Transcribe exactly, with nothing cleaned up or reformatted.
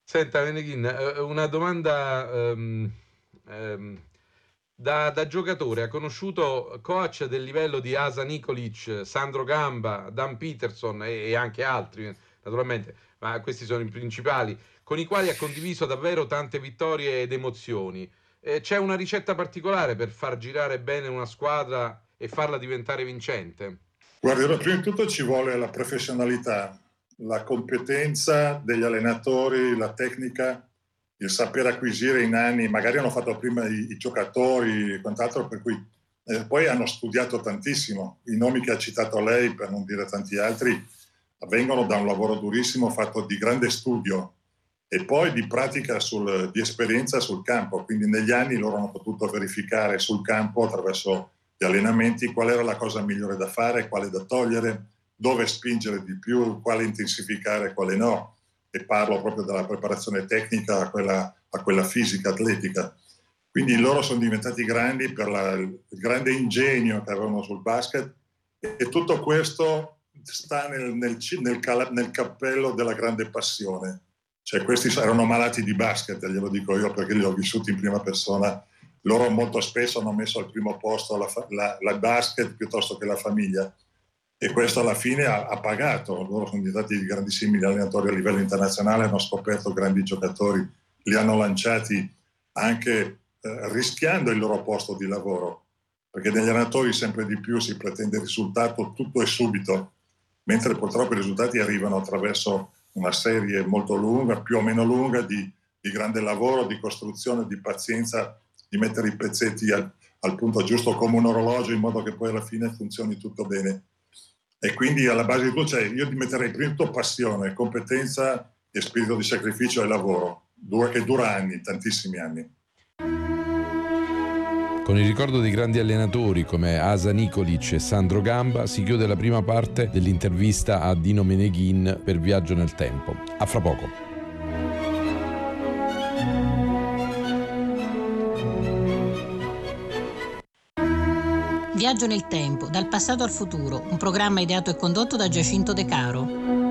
Senta Meneghin, eh, una domanda ehm, ehm, da, da giocatore, ha conosciuto coach del livello di Asa Nikolic, Sandro Gamba, Dan Peterson e, e anche altri, naturalmente, ma questi sono i principali, con i quali ha condiviso davvero tante vittorie ed emozioni. Eh, c'è una ricetta particolare per far girare bene una squadra e farla diventare vincente? Guarda, prima di tutto ci vuole la professionalità, la competenza degli allenatori, la tecnica, il saper acquisire in anni, magari hanno fatto prima i, i giocatori e quant'altro, per cui eh, poi hanno studiato tantissimo. I nomi che ha citato lei, per non dire tanti altri, vengono da un lavoro durissimo fatto di grande studio e poi di pratica, sul, di esperienza sul campo. Quindi negli anni loro hanno potuto verificare sul campo attraverso gli allenamenti qual era la cosa migliore da fare, quale da togliere, dove spingere di più, quale intensificare, quale no. E parlo proprio dalla preparazione tecnica a quella, a quella fisica, atletica. Quindi loro sono diventati grandi per la, il grande ingegno che avevano sul basket e tutto questo sta nel, nel, nel, nel cappello della grande passione. Cioè questi erano malati di basket, glielo dico io perché li ho vissuti in prima persona. Loro molto spesso hanno messo al primo posto la, la, la basket piuttosto che la famiglia e questo alla fine ha, ha pagato. Loro sono diventati grandissimi allenatori a livello internazionale, hanno scoperto grandi giocatori, li hanno lanciati anche eh, rischiando il loro posto di lavoro, perché negli allenatori sempre di più si pretende il risultato tutto e subito, mentre purtroppo i risultati arrivano attraverso una serie molto lunga, più o meno lunga, di, di grande lavoro, di costruzione, di pazienza, di mettere i pezzetti al, al punto giusto come un orologio in modo che poi alla fine funzioni tutto bene. E quindi alla base di tutto cioè, io ti metterei prima di tutto passione, competenza e spirito di sacrificio e lavoro, che dura anni, tantissimi anni. Con il ricordo di grandi allenatori come Asa Nikolic e Sandro Gamba si chiude la prima parte dell'intervista a Dino Meneghin per Viaggio nel Tempo. A fra poco. Viaggio nel tempo, dal passato al futuro, un programma ideato e condotto da Giacinto De Caro.